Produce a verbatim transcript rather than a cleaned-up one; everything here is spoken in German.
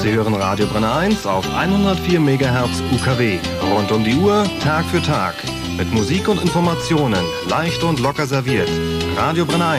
Sie hören Radio Brenner eins auf hundertvier Megahertz U K W. Rund um die Uhr, Tag für Tag. Mit Musik und Informationen, leicht und locker serviert. Radio Brenner eins.